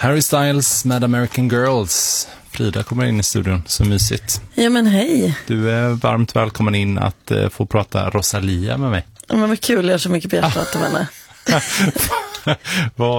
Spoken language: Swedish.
Harry Styles med American Girls. Frida kommer in i studion, så mysigt. Ja men hej. Du är varmt välkommen in att få prata Rosalia med mig. Ja, men vad kul, jag har så mycket på hjärtat om henne.